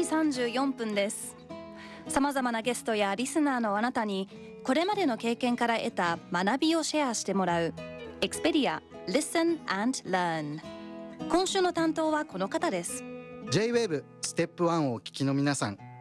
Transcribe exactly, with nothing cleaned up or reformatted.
じさんじゅうよんぷんです。さまざまなゲストやリスナーのあなたにこれまでの経験から得た学びをシェアしてもらう Expedia Listen and Learn。 今週の担当はこの方です。 J-ウェーブ ステップワンをお聞きの皆さん、